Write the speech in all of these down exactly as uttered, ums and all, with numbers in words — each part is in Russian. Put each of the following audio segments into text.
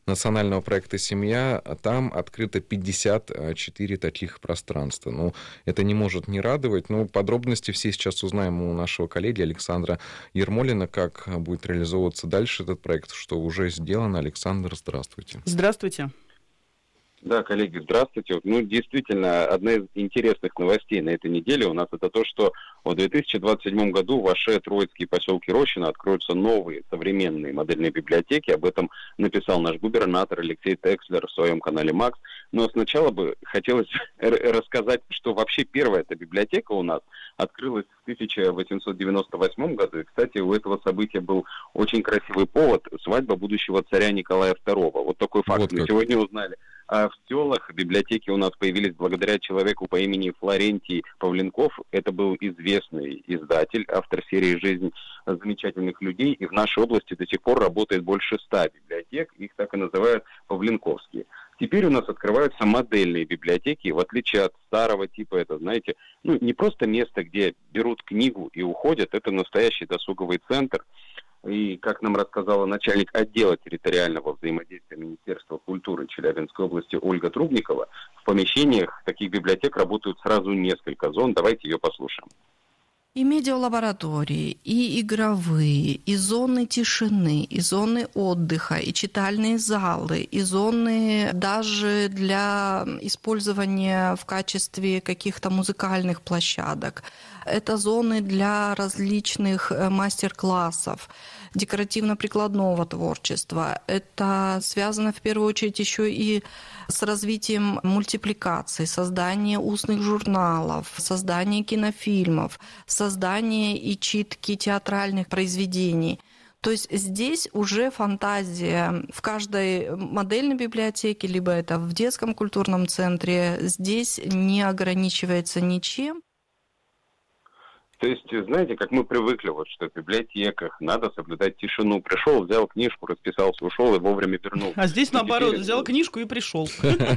национального проекта «Семья», там открыто пятьдесят четыре таких пространства. Ну, это не может не радовать. Ну, подробности все сейчас узнаем у нашего коллеги Александра Ермолина, как будет реализовываться дальше этот проект, что уже сделано. Александр, здравствуйте. Здравствуйте. Да, коллеги, здравствуйте. Ну, действительно, одна из интересных новостей на этой неделе у нас это то, что в две тысячи двадцать седьмом году в Аше, Троицкие поселки Рощино откроются новые современные модельные библиотеки. Об этом написал наш губернатор Алексей Текслер в своем канале «Макс». Но сначала бы хотелось рассказать, что вообще первая эта библиотека у нас открылась в тысяча восемьсот девяносто восьмом году. И, кстати, у этого события был очень красивый повод – свадьба будущего царя Николая второго. Вот такой факт вот мы как. сегодня узнали. А в селах библиотеки у нас появились благодаря человеку по имени Флорентий Павленков. Это был известный издатель, автор серии «Жизнь замечательных людей». И в нашей области до сих пор работает больше ста библиотек. Их так и называют павленковские. Теперь у нас открываются модельные библиотеки. В отличие от старого типа, это, знаете, ну, не просто место, где берут книгу и уходят. Это настоящий досуговый центр. И, как нам рассказала начальник отдела территориального взаимодействия Министерства культуры Челябинской области Ольга Трубникова, в помещениях таких библиотек работают сразу несколько зон. Давайте ее послушаем. И медиалаборатории, и игровые, и зоны тишины, и зоны отдыха, и читальные залы, и зоны даже для использования в качестве каких-то музыкальных площадок. Это зоны для различных мастер-классов, декоративно-прикладного творчества. Это связано в первую очередь еще и с развитием мультипликации, создание устных журналов, создание кинофильмов, создание и читки театральных произведений. То есть здесь уже фантазия в каждой модельной библиотеке, либо это в детском культурном центре, здесь не ограничивается ничем. То есть, знаете, как мы привыкли, вот, что в библиотеках надо соблюдать тишину. Пришел, взял книжку, расписался, ушел и вовремя вернулся. А здесь, и наоборот, теперь... взял книжку и пришел.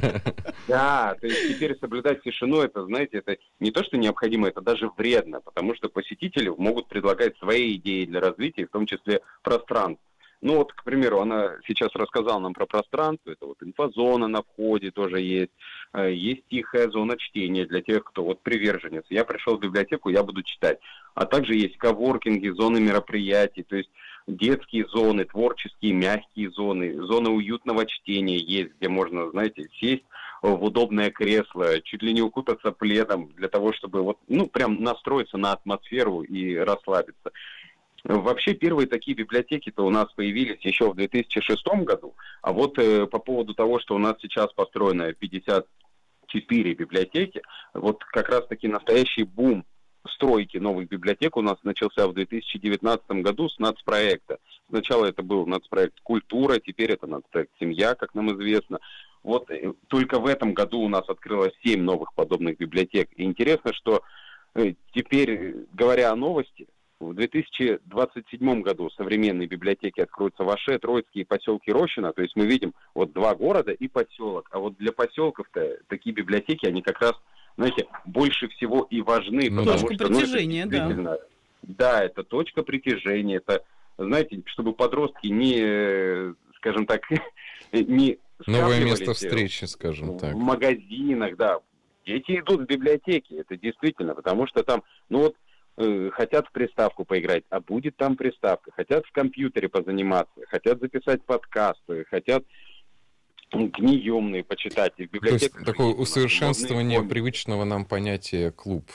Да, то есть теперь соблюдать тишину, это, знаете, это не то, что необходимо, это даже вредно, потому что посетители могут предлагать свои идеи для развития, в том числе пространств. Ну вот, к примеру, она сейчас рассказала нам про пространство, это вот инфозона на входе тоже есть, есть тихая зона чтения для тех, кто вот приверженец. Я пришел в библиотеку, я буду читать. А также есть коворкинги, зоны мероприятий, то есть детские зоны, творческие, мягкие зоны, зоны уютного чтения есть, где можно, знаете, сесть в удобное кресло, чуть ли не укутаться пледом для того, чтобы вот, ну, прям настроиться на атмосферу и расслабиться. Вообще первые такие библиотеки-то у нас появились еще в две тысячи шестом году, а вот э, по поводу того, что у нас сейчас построено пятьдесят четыре библиотеки, вот как раз-таки настоящий бум стройки новых библиотек у нас начался в две тысячи девятнадцатом году с нацпроекта. Сначала это был нацпроект «Культура», теперь это нацпроект «Семья», как нам известно. Вот э, только в этом году у нас открылось семь новых подобных библиотек. И интересно, что э, теперь, говоря о новости, в две тысячи двадцать седьмом году современные библиотеки откроются в Аше, Троицкие поселки Рощино. То есть мы видим вот два города и поселок. А вот для поселков-то такие библиотеки, они как раз, знаете, больше всего и важны. Ну, потому точка что, притяжения, ну, это да. Да, это точка притяжения. Это, знаете, чтобы подростки не, скажем так, не новое место встречи, скажем так. В магазинах, да. Дети идут в библиотеки, это действительно, потому что там, ну вот, хотят в приставку поиграть, а будет там приставка. Хотят в компьютере позаниматься, хотят записать подкасты, хотят книги умные почитать. И в библиотеках то есть такое усовершенствование привычного нам понятия клуб.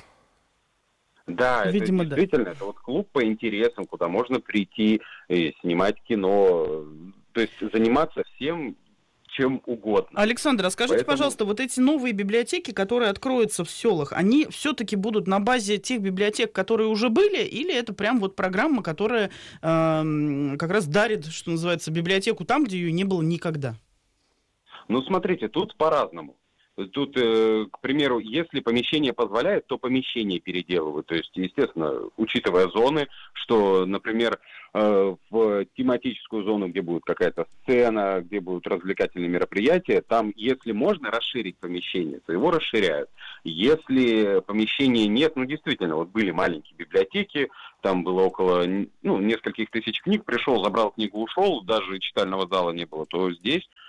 Да, видимо, это действительно, да. Это вот клуб по интересам, куда можно прийти, снимать кино, то есть заниматься всем, чем угодно. Александр, а скажите, Поэтому... пожалуйста, вот эти новые библиотеки, которые откроются в селах, они все-таки будут на базе тех библиотек, которые уже были, или это прям вот программа, которая э, как раз дарит, что называется, библиотеку там, где ее не было никогда? Ну, смотрите, тут по-разному. Тут, э, к примеру, если помещение позволяет, то помещение переделывают. То есть, естественно, учитывая зоны, что, например, э, в тематическую зону, где будет какая-то сцена, где будут развлекательные мероприятия, там, если можно расширить помещение, то его расширяют. Если помещения нет, ну, действительно, вот были маленькие библиотеки, там было около, ну, нескольких тысяч книг, пришел, забрал книгу, ушел, даже читального зала не было, то здесь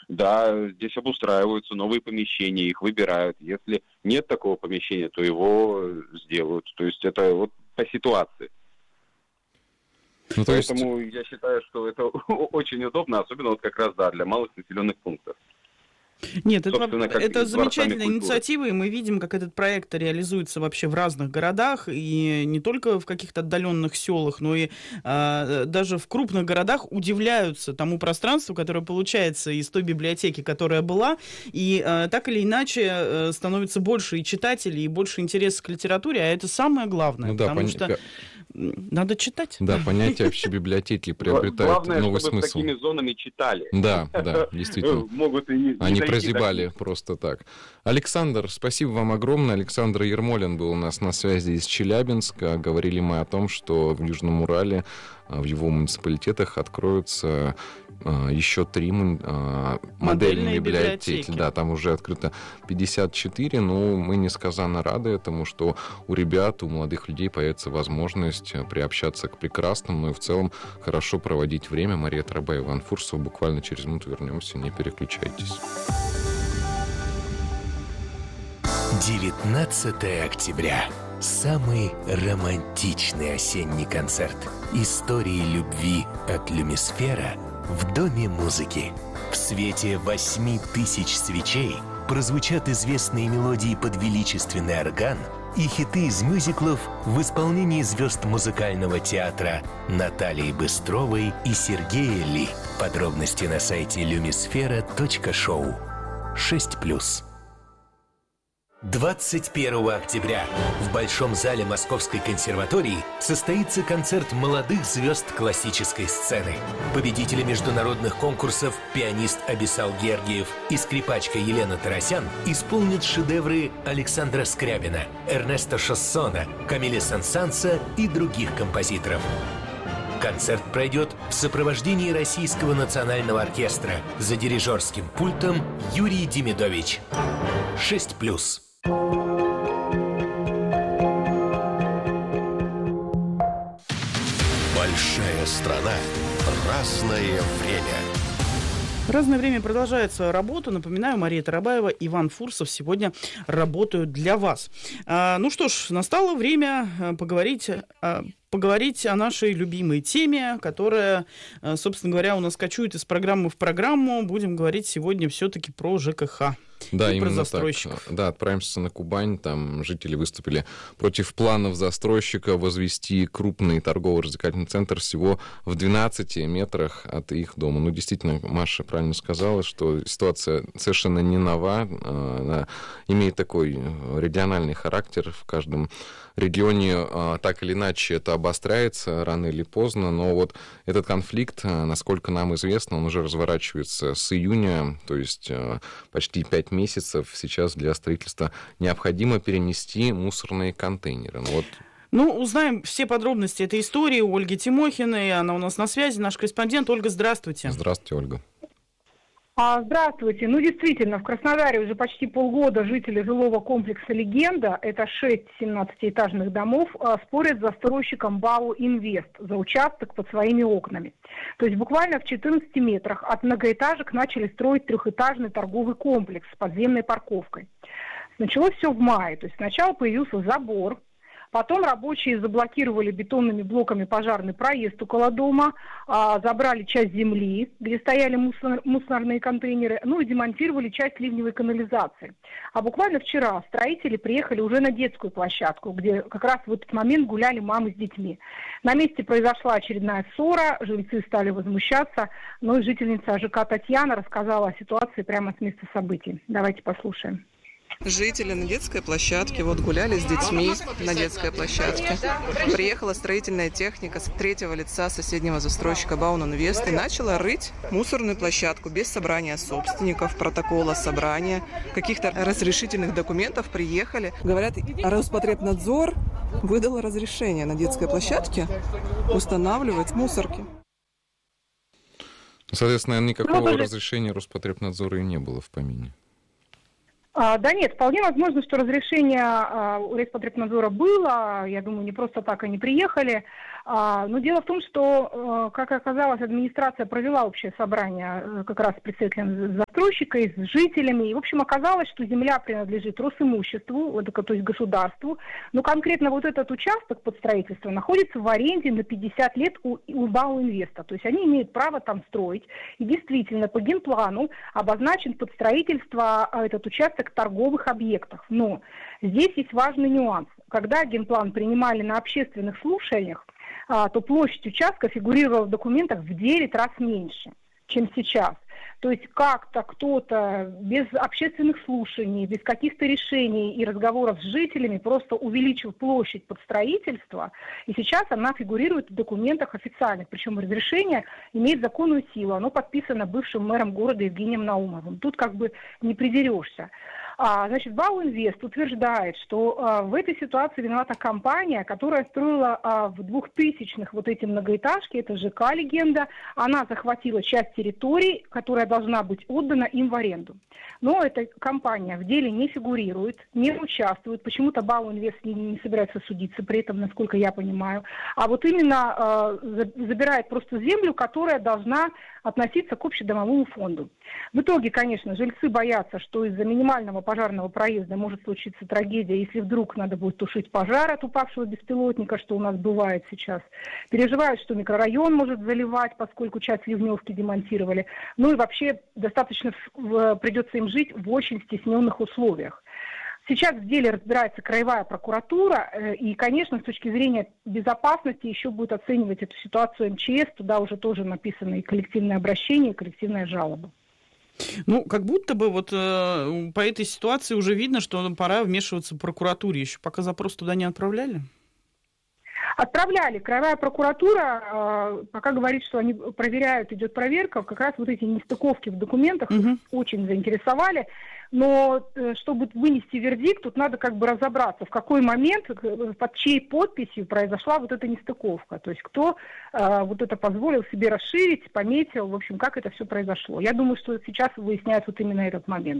да, здесь обустраиваются новые помещения, их выбирают. Если нет такого помещения, то его сделают. То есть это вот по ситуации. Ну, то Поэтому есть... я считаю, что это очень удобно, особенно вот как раз, да, для малых населенных пунктов. Нет, это, это замечательная инициатива, и мы видим, как этот проект реализуется вообще в разных городах, и не только в каких-то отдаленных селах, но и а, даже в крупных городах удивляются тому пространству, которое получается из той библиотеки, которая была, и а, так или иначе а, становится больше и читателей, и больше интереса к литературе, а это самое главное, ну, да, потому пон... что... Надо читать. Да, понятие вообще библиотеки приобретает Главное, новый чтобы смысл. С такими зонами читали. Да, да, действительно. Могут и не, Они прозябали просто так. Александр, спасибо вам огромное. Александр Ермолин был у нас на связи из Челябинска. Говорили мы о том, что в Южном Урале, в его муниципалитетах откроются еще три модельные, модельные библиотеки. библиотеки. Да, там уже открыто пятьдесят четыре, но мы несказанно рады этому, что у ребят, у молодых людей появится возможность приобщаться к прекрасному, ну и в целом хорошо проводить время. Мария Тарабаева, Иван Фурсов. Буквально через минуту вернемся, не переключайтесь. девятнадцатое октября. Самый романтичный осенний концерт. Истории любви от Люмисфера в Доме музыки. В свете восьми тысяч свечей прозвучат известные мелодии под величественный орган и хиты из мюзиклов в исполнении звезд музыкального театра Натальи Быстровой и Сергея Ли. Подробности на сайте люмисфера точка шоу. шесть плюс. двадцать первого октября в Большом зале Московской консерватории состоится концерт молодых звезд классической сцены. Победители международных конкурсов пианист Абисал Гергиев и скрипачка Елена Тарасян исполнят шедевры Александра Скрябина, Эрнеста Шоссона, Камиля Сен-Санса и других композиторов. Концерт пройдет в сопровождении Российского национального оркестра за дирижерским пультом Юрий Демидович. шесть плюс. Большая страна. Разное время. Разное время продолжает свою работу. Напоминаю, Мария Тарабаева, Иван Фурсов сегодня работают для вас. А, ну что ж, настало время поговорить... А, поговорить о нашей любимой теме, которая, собственно говоря, у нас кочует из программы в программу. Будем говорить сегодня все-таки про ЖКХ. Да, и именно про застройщиков. Так. Да, отправимся на Кубань. Там жители выступили против планов застройщика возвести крупный торгово-развлекательный центр всего в двенадцати метрах от их дома. Ну, действительно, Маша правильно сказала, что ситуация совершенно не нова. Она имеет такой региональный характер. В каждом регионе так или иначе это обостряется рано или поздно. Но вот этот конфликт, насколько нам известно, он уже разворачивается с июня, то есть почти пять месяцев сейчас для строительства необходимо перенести мусорные контейнеры. Ну, вот... ну, узнаем все подробности этой истории у Ольги Тимохиной. Она у нас на связи, наш корреспондент. Ольга, здравствуйте. Здравствуйте, Ольга. Здравствуйте. Ну, действительно, в Краснодаре уже почти полгода жители жилого комплекса «Легенда», это шесть семнадцатиэтажных домов, спорят с застройщиком БАО «Инвест» за участок под своими окнами. То есть буквально в четырнадцати метрах от многоэтажек начали строить трехэтажный торговый комплекс с подземной парковкой. Началось все в мае. То есть сначала появился забор. Потом рабочие заблокировали бетонными блоками пожарный проезд около дома, а, забрали часть земли, где стояли мусор, мусорные контейнеры, ну и демонтировали часть ливневой канализации. А буквально вчера строители приехали уже на детскую площадку, где как раз в этот момент гуляли мамы с детьми. На месте произошла очередная ссора, жильцы стали возмущаться, но и жительница ЖК Татьяна рассказала о ситуации прямо с места событий. Давайте послушаем. Жители на детской площадке вот гуляли с детьми на детской площадке. Приехала строительная техника с третьего лица соседнего застройщика БАО «Инвест» и начала рыть мусорную площадку без собрания собственников, протокола собрания, каких-то разрешительных документов. Приехали. Говорят, Роспотребнадзор выдал разрешение на детской площадке устанавливать мусорки. Соответственно, никакого разрешения Роспотребнадзора и не было в помине. А, да нет, вполне возможно, что разрешение а, у Роспотребнадзора было. Я думаю, не просто так они приехали. Но дело в том, что, как оказалось, администрация провела общее собрание как раз с представителями застройщика и с жителями. И, в общем, оказалось, что земля принадлежит Росимуществу, то есть государству. Но конкретно вот этот участок под строительство находится в аренде на пятьдесят лет у, у Бауинвеста. То есть они имеют право там строить. И действительно, по генплану обозначен под строительство этот участок торговых объектов. Но здесь есть важный нюанс. Когда генплан принимали на общественных слушаниях, то площадь участка фигурировала в документах в девять раз меньше, чем сейчас. То есть как-то кто-то без общественных слушаний, без каких-то решений и разговоров с жителями просто увеличил площадь под строительство, и сейчас она фигурирует в документах официальных, причем разрешение имеет законную силу, оно подписано бывшим мэром города Евгением Наумовым. Тут как бы не придерешься. А, значит, Бауинвест утверждает, что а, в этой ситуации виновата компания, которая строила а, в двухтысячных вот эти многоэтажки, это ЖК «Легенда», она захватила часть территории, которая должна быть отдана им в аренду. Но эта компания в деле не фигурирует, не участвует, почему-то Бауинвест не, не собирается судиться при этом, насколько я понимаю, а вот именно а, забирает просто землю, которая должна относиться к общедомовому фонду. В итоге, конечно, жильцы боятся, что из-за минимального пожарного проезда может случиться трагедия, если вдруг надо будет тушить пожар от упавшего беспилотника, что у нас бывает сейчас. Переживают, что микрорайон может заливать, поскольку часть ливневки демонтировали. Ну и вообще достаточно придется им жить в очень стесненных условиях. Сейчас в деле разбирается краевая прокуратура, и, конечно, с точки зрения безопасности еще будет оценивать эту ситуацию эм че эс, туда уже тоже написано и коллективное обращение, и коллективная жалоба. Ну, как будто бы вот э, по этой ситуации уже видно, что пора вмешиваться в прокуратуре. Еще пока запрос туда не отправляли? Отправляли. Краевая прокуратура э, пока говорит, что они проверяют, идет проверка. Как раз вот эти нестыковки в документах угу. очень заинтересовали. Но э, чтобы вынести вердикт, тут надо как бы разобраться, в какой момент, под чьей подписью произошла вот эта нестыковка. То есть кто э, вот это позволил себе расширить, пометил, в общем, как это все произошло. Я думаю, что сейчас выясняют вот именно этот момент.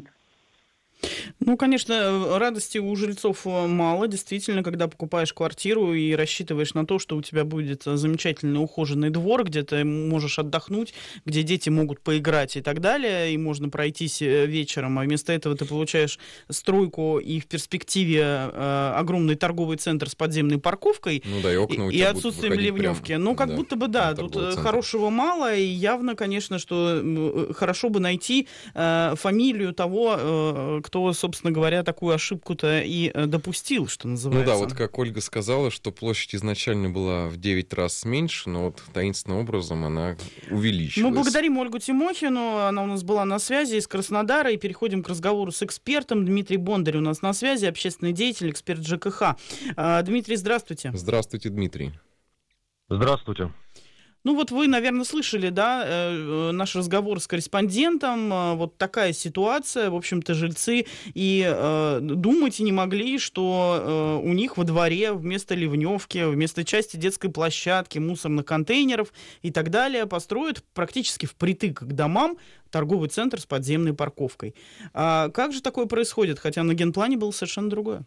Ну, конечно, радости у жильцов мало, действительно, когда покупаешь квартиру и рассчитываешь на то, что у тебя будет замечательный ухоженный двор, где ты можешь отдохнуть, где дети могут поиграть и так далее, и можно пройтись вечером, а вместо этого ты получаешь стройку и в перспективе э, огромный торговый центр с подземной парковкой, ну, да, и, окна у тебя и отсутствием ливневки. Ну, как да, будто бы, да, тут центр. Хорошего мало, и явно, конечно, что хорошо бы найти э, фамилию того, э, кто, собственно говоря, такую ошибку-то и допустил, что называется. Ну да, вот как Ольга сказала, что площадь изначально была в девять раз меньше, но вот таинственным образом она увеличилась. Мы благодарим Ольгу Тимохину, она у нас была на связи из Краснодара, и переходим к разговору с экспертом. Дмитрий Бондарь у нас на связи, общественный деятель, эксперт ЖКХ. Дмитрий, здравствуйте. Здравствуйте, Дмитрий. Здравствуйте. Ну вот вы, наверное, слышали, да, наш разговор с корреспондентом, вот такая ситуация, в общем-то, жильцы и э, думать и не могли, что э, у них во дворе вместо ливневки, вместо части детской площадки, мусорных контейнеров и так далее построят практически впритык к домам торговый центр с подземной парковкой. А как же такое происходит, хотя на генплане было совершенно другое?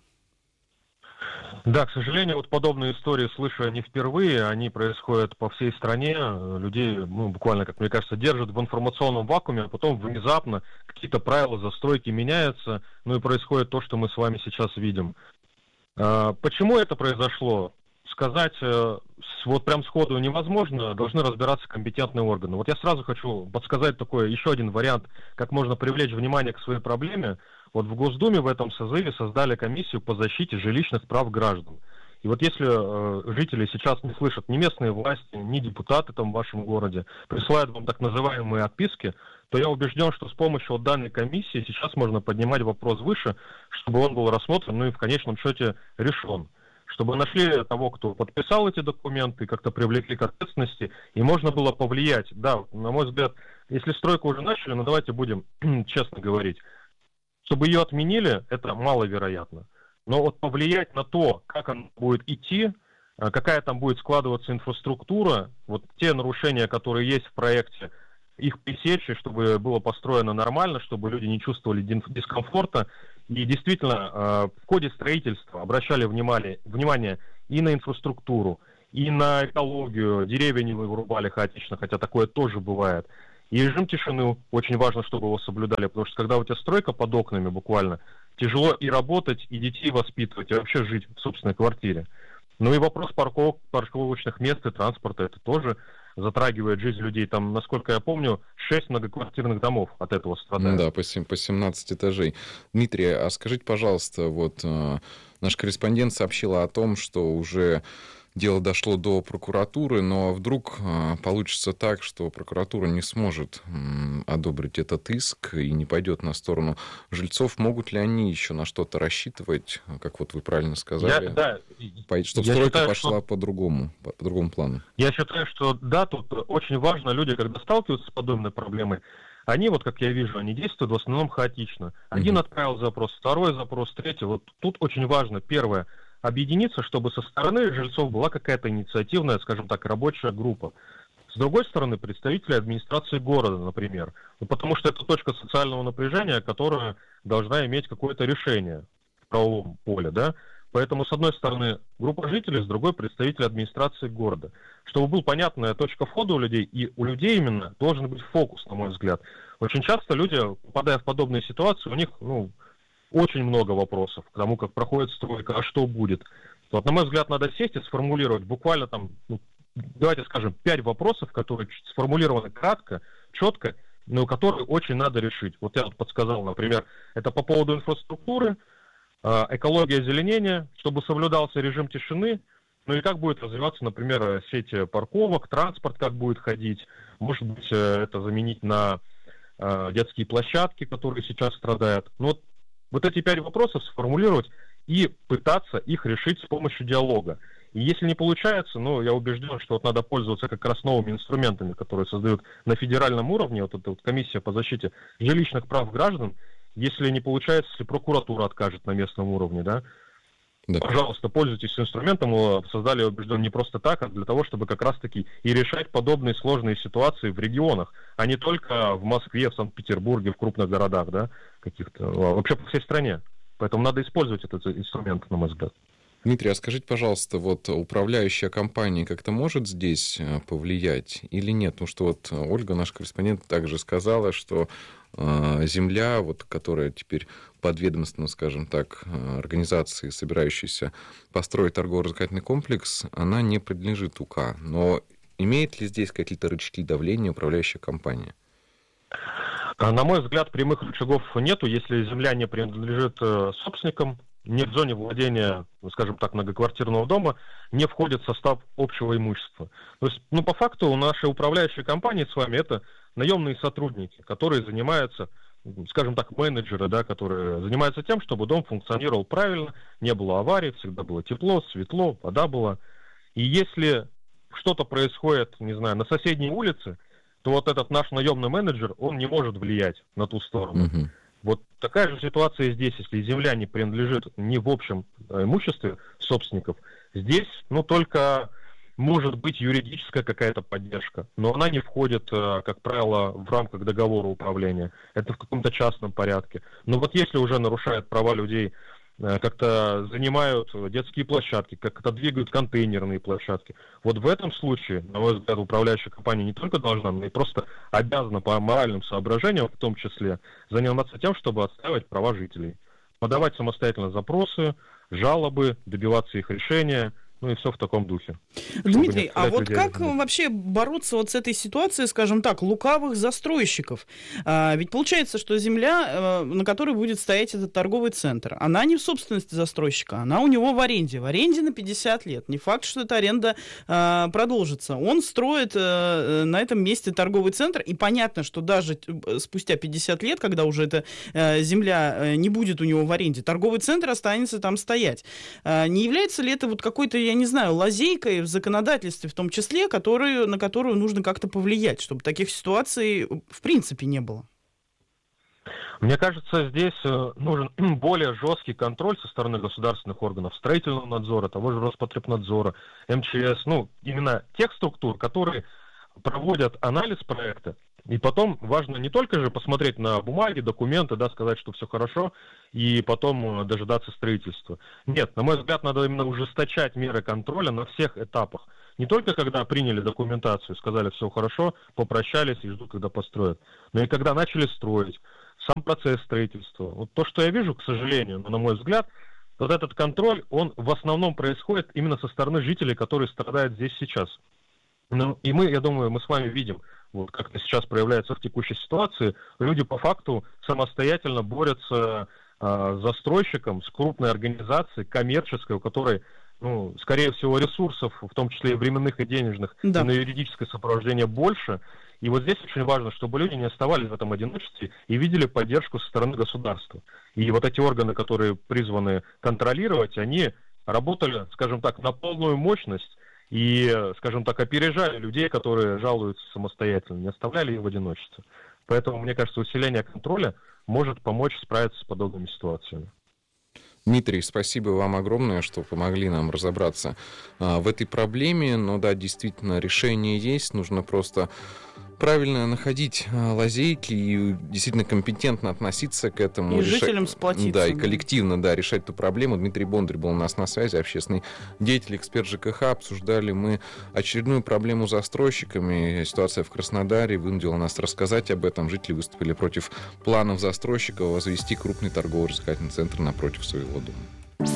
Да, к сожалению, вот подобные истории слышу я не впервые, они происходят по всей стране, людей, ну, буквально, как мне кажется, держат в информационном вакууме, а потом внезапно какие-то правила застройки меняются, ну и происходит то, что мы с вами сейчас видим. Почему это произошло? Сказать вот прям сходу невозможно, должны разбираться компетентные органы. Вот я сразу хочу подсказать такой еще один вариант, как можно привлечь внимание к своей проблеме. Вот в Госдуме в этом созыве создали комиссию по защите жилищных прав граждан. И вот если э, жители сейчас не слышат ни местные власти, ни депутаты там в вашем городе, присылают вам так называемые отписки, то я убежден, что с помощью вот данной комиссии сейчас можно поднимать вопрос выше, чтобы он был рассмотрен, ну и в конечном счете решен. Чтобы нашли того, кто подписал эти документы, как-то привлекли к ответственности, и можно было повлиять. Да, на мой взгляд, если стройку уже начали, ну давайте будем честно говорить, чтобы ее отменили, это маловероятно. Но вот повлиять на то, как она будет идти, какая там будет складываться инфраструктура, вот те нарушения, которые есть в проекте, их пресечь, чтобы было построено нормально, чтобы люди не чувствовали дискомфорта. И действительно, в ходе строительства обращали внимание, внимание и на инфраструктуру, и на экологию, деревья не вырубали хаотично, хотя такое тоже бывает. И режим тишины очень важно, чтобы его соблюдали, потому что когда у тебя стройка под окнами буквально, тяжело и работать, и детей воспитывать, и вообще жить в собственной квартире. Ну и вопрос парков, парковочных мест и транспорта, это тоже затрагивает жизнь людей. Там, насколько я помню, шесть многоквартирных домов от этого страдают. Да, по семнадцать этажей. Дмитрий, а скажите, пожалуйста, вот э, наш корреспондент сообщила о том, что уже дело дошло до прокуратуры, но вдруг э, получится так, что прокуратура не сможет э, одобрить этот иск и не пойдет на сторону жильцов. Могут ли они еще на что-то рассчитывать, как вот вы правильно сказали, я, да, чтобы я стройка считаю, пошла что... по другому, по, по другому плану? Я считаю, что да, тут очень важно, люди, когда сталкиваются с подобной проблемой, они, вот как я вижу, они действуют в основном хаотично. Один mm-hmm. отправил запрос, второй запрос, третий. Вот тут очень важно, первое, объединиться, чтобы со стороны жильцов была какая-то инициативная, скажем так, рабочая группа. С другой стороны, представители администрации города, например. Ну, потому что это точка социального напряжения, которая должна иметь какое-то решение в правовом поле, да. Поэтому, с одной стороны, группа жителей, с другой представители администрации города. Чтобы была понятная точка входа у людей, и у людей именно должен быть фокус, на мой взгляд. Очень часто люди, попадая в подобные ситуации, у них, ну, очень много вопросов к тому, как проходит стройка, а что будет. Вот, на мой взгляд, надо сесть и сформулировать буквально там, ну, давайте скажем, пять вопросов, которые сформулированы кратко, четко, но которые очень надо решить. Вот я вот подсказал, например, это по поводу инфраструктуры, экология озеленения, чтобы соблюдался режим тишины, ну и как будет развиваться, например, сеть парковок, транспорт как будет ходить, может быть, это заменить на детские площадки, которые сейчас страдают. Ну, вот, вот эти пять вопросов сформулировать и пытаться их решить с помощью диалога. И если не получается, ну, я убежден, что вот надо пользоваться как раз новыми инструментами, которые создают на федеральном уровне, вот эта вот комиссия по защите жилищных прав граждан. Если не получается, если прокуратура откажет на местном уровне, да, да. Пожалуйста, пользуйтесь инструментом, его создали, я убежден, не просто так, а для того, чтобы как раз-таки и решать подобные сложные ситуации в регионах, а не только в Москве, в Санкт-Петербурге, в крупных городах, да, каких-то, вообще по всей стране. Поэтому надо использовать этот инструмент, на мой взгляд. Дмитрий, а скажите, пожалуйста, вот управляющая компания как-то может здесь повлиять или нет? Потому что вот Ольга, наш корреспондент, также сказала, что э, земля, вот, которая теперь подведомственно, скажем так, организации, собирающейся построить торгово-развлекательный комплекс, она не принадлежит УК. Но имеет ли здесь какие-то рычаги давления управляющая компания? На мой взгляд, прямых рычагов нету, если земля не принадлежит собственникам, не в зоне владения, скажем так, многоквартирного дома, не входит в состав общего имущества. То есть, ну, по факту, у нашей управляющей компании с вами это наемные сотрудники, которые занимаются, скажем так, менеджеры, да, которые занимаются тем, чтобы дом функционировал правильно, не было аварий, всегда было тепло, светло, вода была. И если что-то происходит, не знаю, на соседней улице, то вот этот наш наемный менеджер, он не может влиять на ту сторону. Uh-huh. Вот такая же ситуация и здесь, если земля не принадлежит не в общем имуществе собственников, здесь, ну, только может быть юридическая какая-то поддержка, но она не входит, как правило, в рамках договора управления. Это в каком-то частном порядке. Но вот если уже нарушают права людей, как-то занимают детские площадки, как-то двигают контейнерные площадки. Вот в этом случае, на мой взгляд, управляющая компания не только должна, но и просто обязана по моральным соображениям, в том числе, заниматься тем, чтобы отстаивать права жителей. Подавать самостоятельно запросы, жалобы, добиваться их решения, ну и все в таком духе. Дмитрий, а вот как вообще бороться вот с этой ситуацией, скажем так, лукавых застройщиков? А, ведь получается, что земля, на которой будет стоять этот торговый центр, она не в собственности застройщика, она у него в аренде. В аренде на пятьдесят лет. Не факт, что эта аренда а, продолжится. Он строит а, на этом месте торговый центр, и понятно, что даже спустя пятьдесят лет, когда уже эта а, земля не будет у него в аренде, торговый центр останется там стоять. А, не является ли это вот какой-то, я не знаю, лазейкой в законодательстве, в том числе, которую, на которую нужно как-то повлиять, чтобы таких ситуаций в принципе не было? Мне кажется, здесь нужен более жесткий контроль со стороны государственных органов, строительного надзора, того же Роспотребнадзора, эм че эс, ну, именно тех структур, которые проводят анализ проекта. И потом важно не только же посмотреть на бумаги, документы, да, сказать, что все хорошо, и потом дожидаться строительства. Нет, на мой взгляд, надо именно ужесточать меры контроля на всех этапах. Не только когда приняли документацию, сказали, все хорошо, попрощались и ждут, когда построят, но и когда начали строить, сам процесс строительства. Вот то, что я вижу, к сожалению, на мой взгляд, вот этот контроль, он в основном происходит именно со стороны жителей, которые страдают здесь сейчас. Ну, и мы, я думаю, мы с вами видим, вот как это сейчас проявляется в текущей ситуации, люди по факту самостоятельно борются э, с застройщиком, с крупной организацией, коммерческой, у которой, ну, скорее всего, ресурсов, в том числе и временных, и денежных, да, и на юридическое сопровождение больше. И вот здесь очень важно, чтобы люди не оставались в этом одиночестве и видели поддержку со стороны государства. И вот эти органы, которые призваны контролировать, они работали, скажем так, на полную мощность и, скажем так, опережали людей, которые жалуются самостоятельно, не оставляли их в одиночестве. Поэтому, мне кажется, усиление контроля может помочь справиться с подобными ситуациями. Дмитрий, спасибо вам огромное, что помогли нам разобраться а, в этой проблеме. Но да, действительно, решение есть. Нужно просто правильно находить а, лазейки и действительно компетентно относиться к этому. И решать, жителям сплотиться. Да, и коллективно, да, решать эту проблему. Дмитрий Бондарь был у нас на связи, общественный деятель, эксперт ЖКХ. Обсуждали мы очередную проблему с застройщиками. Ситуация в Краснодаре вынудила нас рассказать об этом. Жители выступили против планов застройщика возвести крупный торгово-развлекательный центр напротив своего дома.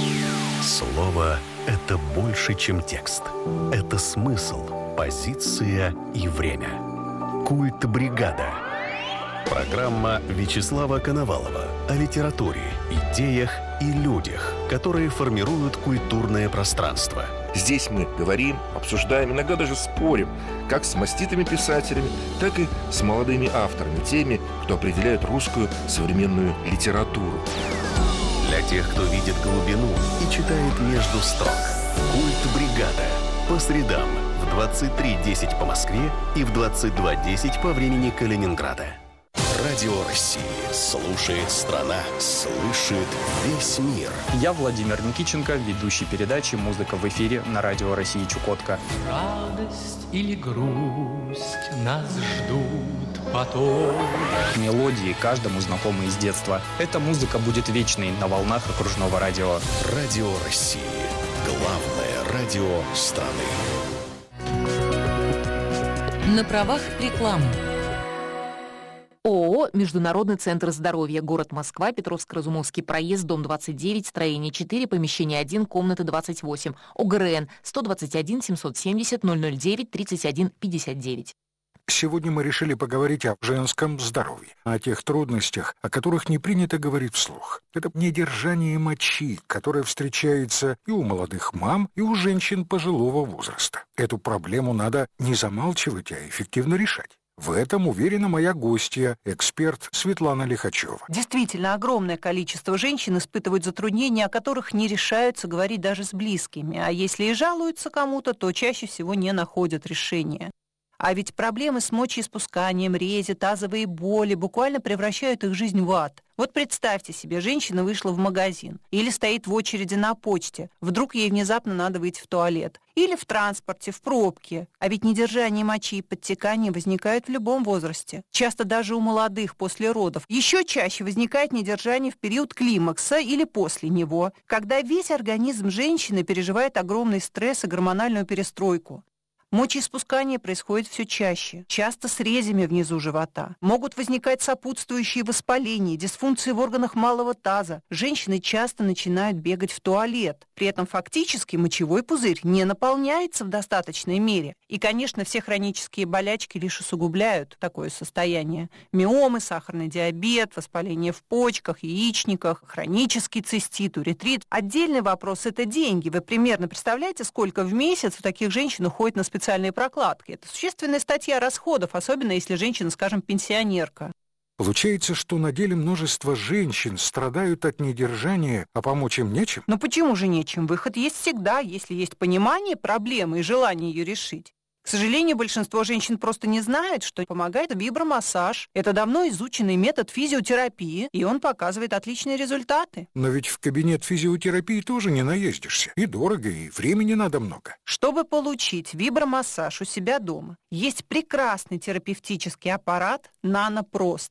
Слово — это больше, чем текст. Это смысл, позиция и время. Культ бригада. Программа Вячеслава Коновалова о литературе, идеях и людях, которые формируют культурное пространство. Здесь мы говорим, обсуждаем, иногда даже спорим, как с маститыми писателями, так и с молодыми авторами, теми, кто определяет русскую современную литературу. Для тех, кто видит глубину и читает между строк. Культ бригада. По средам в двадцать три десять по Москве и в двадцать два десять по времени Калининграда. Радио России. Слушает страна. Слышит весь мир. Я Владимир Никитченко, ведущий передачи «Музыка в эфире» на Радио России Чукотка. Радость или грусть нас ждут потом. Мелодии каждому знакомы из детства. Эта музыка будет вечной на волнах окружного радио. Радио России. Главное радио страны. На правах рекламы. ООО «Международный центр здоровья», город Москва, Петровско-Разумовский проезд, дом двадцать девять, строение четыре, помещение один, комната двадцать восемь, ОГРН сто двадцать один семьсот семьдесят ноль ноль девять тридцать один пятьдесят девять. Сегодня мы решили поговорить о женском здоровье, о тех трудностях, о которых не принято говорить вслух. Это недержание мочи, которое встречается и у молодых мам, и у женщин пожилого возраста. Эту проблему надо не замалчивать, а эффективно решать. В этом уверена моя гостья, эксперт Светлана Лихачева. Действительно, огромное количество женщин испытывают затруднения, о которых не решаются говорить даже с близкими. А если и жалуются кому-то, то чаще всего не находят решения. А ведь проблемы с мочеиспусканием, рези, тазовые боли буквально превращают их жизнь в ад. Вот представьте себе, женщина вышла в магазин или стоит в очереди на почте. Вдруг ей внезапно надо выйти в туалет. Или в транспорте, в пробке. А ведь недержание мочи и подтекание возникают в любом возрасте. Часто даже у молодых после родов. Еще чаще возникает недержание в период климакса или после него, когда весь организм женщины переживает огромный стресс и гормональную перестройку. Мочеиспускание происходит все чаще, часто с резями внизу живота. Могут возникать сопутствующие воспаления, дисфункции в органах малого таза. Женщины часто начинают бегать в туалет. При этом фактически мочевой пузырь не наполняется в достаточной мере. И, конечно, все хронические болячки лишь усугубляют такое состояние. Миомы, сахарный диабет, воспаление в почках, яичниках, хронический цистит, уретрит. Отдельный вопрос – это деньги. Вы примерно представляете, сколько в месяц у таких женщин уходит на специалистов? Специальные прокладки. Это существенная статья расходов, особенно если женщина, скажем, пенсионерка. Получается, что на деле множество женщин страдают от недержания, а помочь им нечем? Но почему же нечем? Выход есть всегда, если есть понимание проблемы и желание ее решить. К сожалению, большинство женщин просто не знает, что помогает вибромассаж. Это давно изученный метод физиотерапии, и он показывает отличные результаты. Но ведь в кабинет физиотерапии тоже не наездишься. И дорого, и времени надо много. Чтобы получить вибромассаж у себя дома, есть прекрасный терапевтический аппарат «Нанопрост».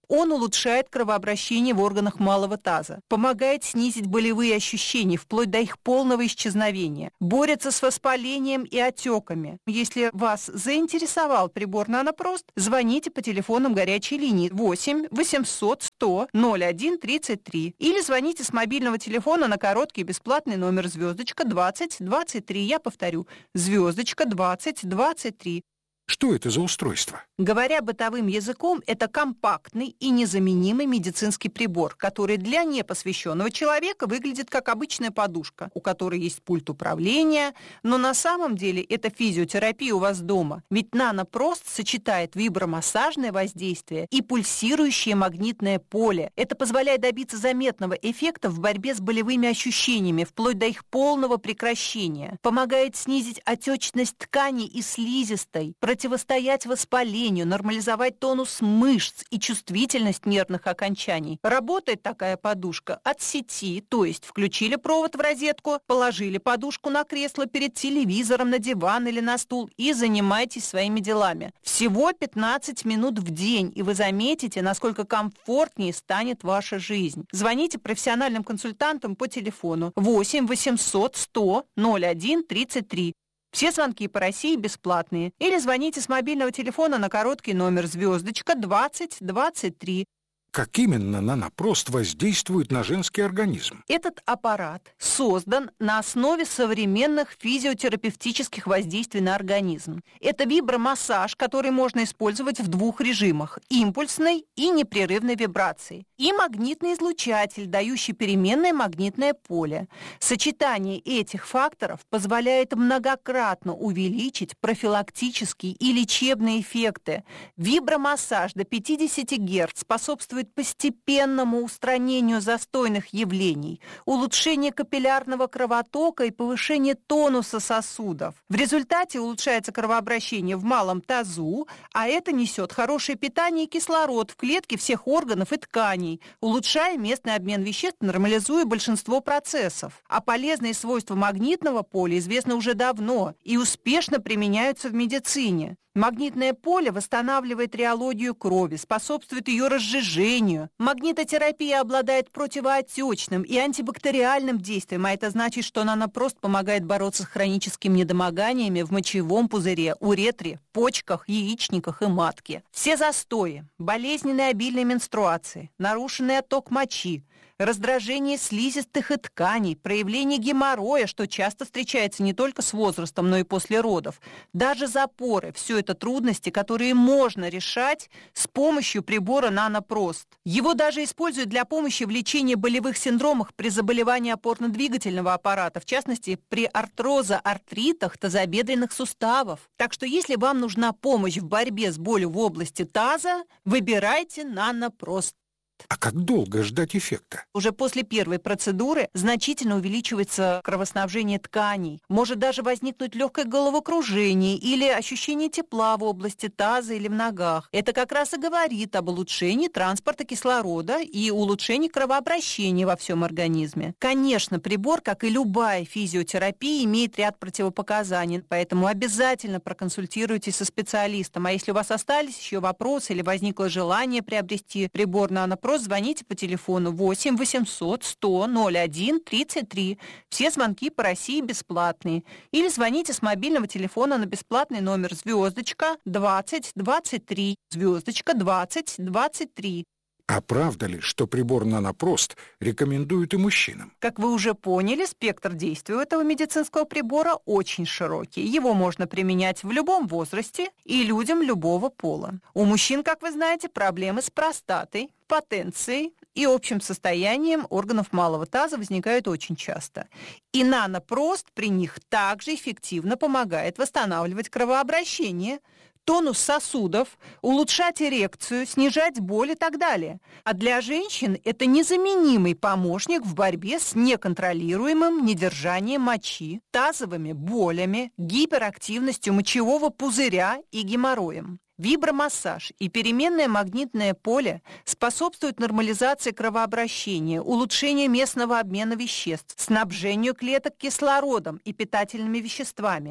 Он улучшает кровообращение в органах малого таза, помогает снизить болевые ощущения вплоть до их полного исчезновения, борется с воспалением и отеками. Если вас заинтересовал прибор «Нанопрост», звоните по телефонам горячей линии восемь восемьсот сто ноль один тридцать три или звоните с мобильного телефона на короткий бесплатный номер звездочка двадцать двадцать три. Я повторю, звездочка двадцать двадцать три. Что это за устройство? Говоря бытовым языком, это компактный и незаменимый медицинский прибор, который для непосвященного человека выглядит как обычная подушка, у которой есть пульт управления, но на самом деле это физиотерапия у вас дома. Ведь «Нанопрост» сочетает вибромассажное воздействие и пульсирующее магнитное поле. Это позволяет добиться заметного эффекта в борьбе с болевыми ощущениями, вплоть до их полного прекращения. Помогает снизить отечность тканей и слизистой, противостоять воспалению, нормализовать тонус мышц и чувствительность нервных окончаний. Работает такая подушка от сети, то есть включили провод в розетку, положили подушку на кресло перед телевизором, на диван или на стул и занимайтесь своими делами. Всего пятнадцать минут в день, и вы заметите, насколько комфортнее станет ваша жизнь. Звоните профессиональным консультантам по телефону восемь восемьсот сто ноль один тридцать три. Все звонки по России бесплатные. Или звоните с мобильного телефона на короткий номер звездочка двадцать двадцать три. Как именно «Нанопрост» воздействует на женский организм? Этот аппарат создан на основе современных физиотерапевтических воздействий на организм. Это вибромассаж, который можно использовать в двух режимах – импульсной и непрерывной вибрации, и магнитный излучатель, дающий переменное магнитное поле. Сочетание этих факторов позволяет многократно увеличить профилактические и лечебные эффекты. Вибромассаж до пятьдесят герц способствует постепенному устранению застойных явлений, улучшению капиллярного кровотока и повышению тонуса сосудов. В результате улучшается кровообращение в малом тазу, а это несет хорошее питание и кислород в клетки всех органов и тканей, улучшая местный обмен веществ, нормализуя большинство процессов. А полезные свойства магнитного поля известны уже давно и успешно применяются в медицине. Магнитное поле восстанавливает реологию крови, способствует ее разжижению. Магнитотерапия обладает противоотечным и антибактериальным действием, а это значит, что «Нанопрост» помогает бороться с хроническими недомоганиями в мочевом пузыре, уретре, почках, яичниках и матке. Все застои, болезненные обильные менструации, нарушенный отток мочи, раздражение слизистых и тканей, проявление геморроя, что часто встречается не только с возрастом, но и после родов, даже запоры – все это трудности, которые можно решать с помощью прибора «Нанопрост». Его даже используют для помощи в лечении болевых синдромов при заболевании опорно-двигательного аппарата, в частности, при артроза-артритах тазобедренных суставов. Так что если вам нужна помощь в борьбе с болью в области таза, выбирайте «Нанопрост». А как долго ждать эффекта? Уже после первой процедуры значительно увеличивается кровоснабжение тканей. Может даже возникнуть легкое головокружение или ощущение тепла в области таза или в ногах. Это как раз и говорит об улучшении транспорта кислорода и улучшении кровообращения во всем организме. Конечно, прибор, как и любая физиотерапия, имеет ряд противопоказаний, поэтому обязательно проконсультируйтесь со специалистом. А если у вас остались еще вопросы или возникло желание приобрести прибор «Нанопрост», звоните по телефону восемь восемьсот сто ноль один тридцать три. Все звонки по России бесплатные. Или звоните с мобильного телефона на бесплатный номер звездочка двадцать двадцать три. Звездочка двадцать двадцать три. А правда ли, что прибор «Нанопрост» рекомендуют и мужчинам? Как вы уже поняли, спектр действия этого медицинского прибора очень широкий. Его можно применять в любом возрасте и людям любого пола. У мужчин, как вы знаете, проблемы с простатой, потенцией и общим состоянием органов малого таза возникают очень часто. И «Нанопрост» при них также эффективно помогает восстанавливать кровообращение, тонус сосудов, улучшать эрекцию, снижать боль и так далее. А для женщин это незаменимый помощник в борьбе с неконтролируемым недержанием мочи, тазовыми болями, гиперактивностью мочевого пузыря и геморроем. Вибромассаж и переменное магнитное поле способствуют нормализации кровообращения, улучшению местного обмена веществ, снабжению клеток кислородом и питательными веществами.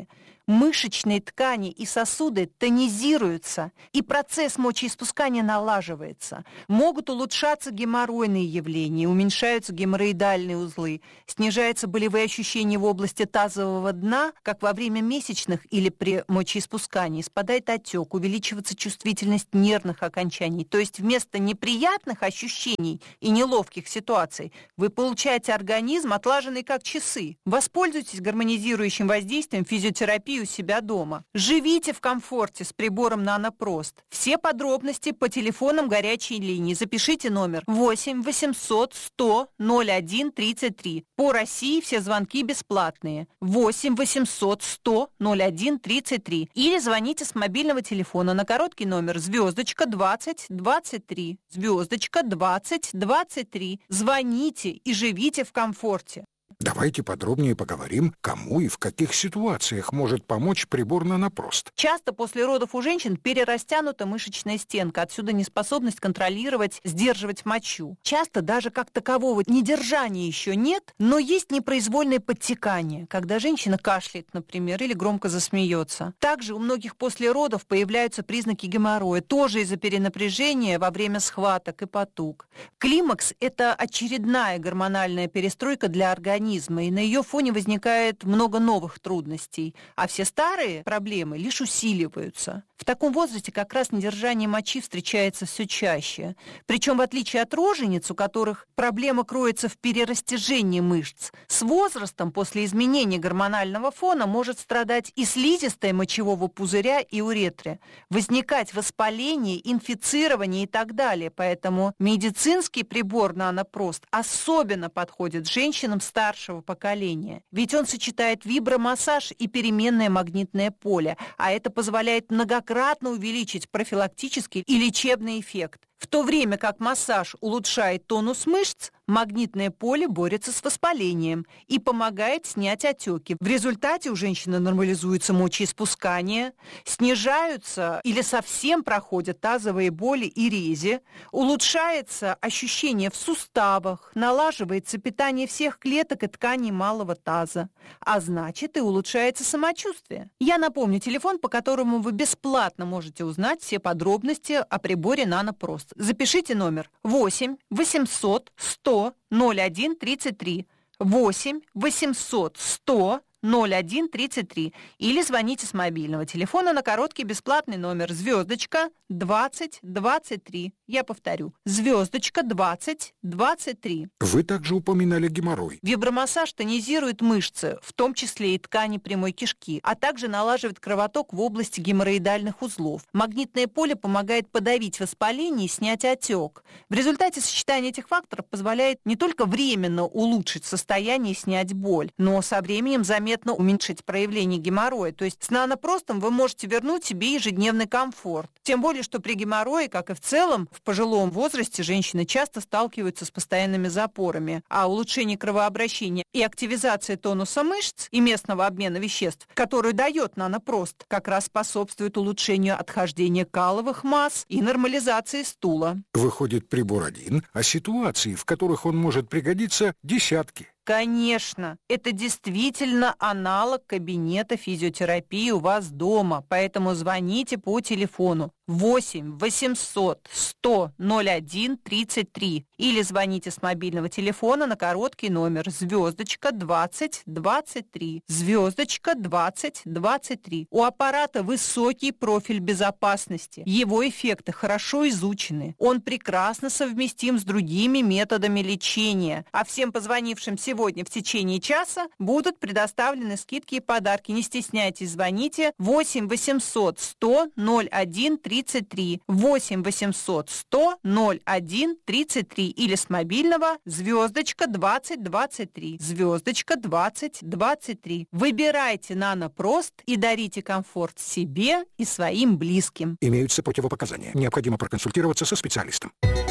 мышечные ткани и сосуды тонизируются, и процесс мочеиспускания налаживается. Могут улучшаться геморройные явления, уменьшаются геморроидальные узлы, снижаются болевые ощущения в области тазового дна, как во время месячных или при мочеиспускании, спадает отек, увеличивается чувствительность нервных окончаний. То есть вместо неприятных ощущений и неловких ситуаций вы получаете организм, отлаженный как часы. Воспользуйтесь гармонизирующим воздействием физиотерапии у себя дома. Живите в комфорте с прибором Нанопрост. Все подробности по телефонам горячей линии. Запишите номер восемь восемьсот сто ноль один тридцать три. По России все звонки бесплатные. восемь восемьсот сто ноль один тридцать три. Или звоните с мобильного телефона на короткий номер звездочка двадцать двадцать три. Звездочка двадцать двадцать три. Звоните и живите в комфорте. Давайте подробнее поговорим, кому и в каких ситуациях может помочь прибор Нанопрост. Часто после родов у женщин перерастянута мышечная стенка, отсюда неспособность контролировать, сдерживать мочу. Часто даже как такового недержания еще нет, но есть непроизвольное подтекание, когда женщина кашляет, например, или громко засмеется. Также у многих после родов появляются признаки геморроя, тоже из-за перенапряжения во время схваток и потуг. Климакс – это очередная гормональная перестройка для организма, и на ее фоне возникает много новых трудностей, а все старые проблемы лишь усиливаются. В таком возрасте как раз недержание мочи встречается все чаще. Причем, в отличие от рожениц, у которых проблема кроется в перерастяжении мышц, с возрастом после изменения гормонального фона может страдать и слизистая мочевого пузыря и уретры, возникать воспаление, инфицирование и так далее. Поэтому медицинский прибор Нанопрост особенно подходит женщинам старшего поколения. Ведь он сочетает вибромассаж и переменное магнитное поле, а это позволяет многократно увеличить профилактический и лечебный эффект. В то время как массаж улучшает тонус мышц, магнитное поле борется с воспалением и помогает снять отеки. В результате у женщины нормализуется мочеиспускание, снижаются или совсем проходят тазовые боли и рези, улучшается ощущение в суставах, налаживается питание всех клеток и тканей малого таза, а значит и улучшается самочувствие. Я напомню телефон, по которому вы бесплатно можете узнать все подробности о приборе Нанопрост. Запишите номер восемь восемьсот сто ноль один тридцать три. восемь восемьсот сто ноль один тридцать три. Или звоните с мобильного телефона на короткий бесплатный номер звездочка двадцать двадцать три. Я повторю, звездочка двадцать двадцать три. Вы также упоминали геморрой. Вибромассаж тонизирует мышцы, в том числе и ткани прямой кишки, а также налаживает кровоток в области геморроидальных узлов. Магнитное поле помогает подавить воспаление и снять отек. В результате сочетание этих факторов позволяет не только временно улучшить состояние и снять боль, но со временем заметно уменьшить проявление геморроя. То есть с Нанопростом вы можете вернуть себе ежедневный комфорт. Тем более, что при геморрое, как и в целом, в пожилом возрасте женщины часто сталкиваются с постоянными запорами, а улучшение кровообращения и активизация тонуса мышц и местного обмена веществ, который дает Нанопрост, как раз способствует улучшению отхождения каловых масс и нормализации стула. Выходит, прибор один, а ситуаций, в которых он может пригодиться, десятки. Конечно, это действительно аналог кабинета физиотерапии у вас дома, поэтому звоните по телефону восемь восемьсот сто ноль один тридцать три или звоните с мобильного телефона на короткий номер звездочка двадцать двадцать три. Звездочка двадцать двадцать три. У аппарата высокий профиль безопасности. Его эффекты хорошо изучены. Он прекрасно совместим с другими методами лечения. А всем позвонившим сегодня в течение часа будут предоставлены скидки и подарки. Не стесняйтесь, звоните восемь восемьсот сто ноль один тридцать три. восемь восемьсот сто ноль один тридцать три или с мобильного звездочка двадцать двадцать три. Звездочка двадцать двадцать три. Выбирайте Нанопрост и дарите комфорт себе и своим близким. Имеются противопоказания. Необходимо проконсультироваться со специалистом.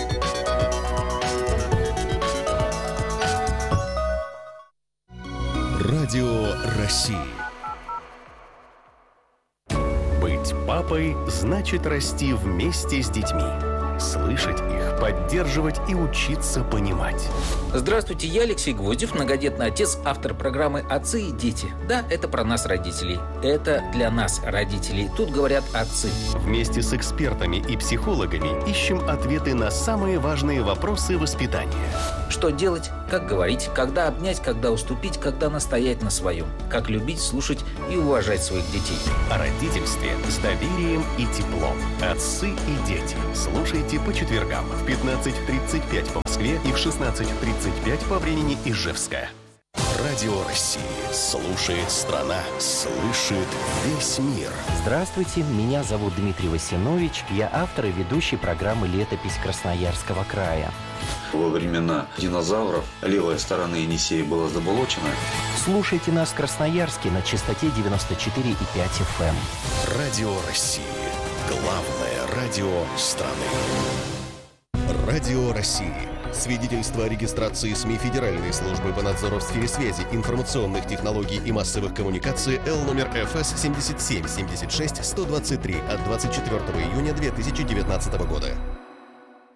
Радио России. Быть папой значит расти вместе с детьми. Слышать их, поддерживать и учиться понимать. Здравствуйте, я Алексей Гвоздев, многодетный отец, автор программы «Отцы и дети». Да, это про нас, родителей. Это для нас, родителей. Тут говорят отцы. Вместе с экспертами и психологами ищем ответы на самые важные вопросы воспитания. Что делать, как говорить, когда обнять, когда уступить, когда настоять на своем. Как любить, слушать и уважать своих детей. О родительстве с доверием и теплом. Отцы и дети. Слушайте по четвергам в пятнадцать тридцать пять по Москве и в шестнадцать тридцать пять по времени Ижевска. Радио России. Слушает страна. Слышит весь мир. Здравствуйте, меня зовут Дмитрий Васинович. Я автор и ведущий программы «Летопись Красноярского края». Во времена динозавров левая сторона Енисея была заболочена. Слушайте нас в Красноярске на частоте девяносто четыре и пять эф эм. Радио России. Главное радио страны. Радио России. Свидетельство о регистрации СМИ Федеральной службы по надзору в сфере связи, информационных технологий и массовых коммуникаций Л номер эф эс семь семь семь шесть сто двадцать три от двадцать четвёртого июня две тысячи девятнадцатого года.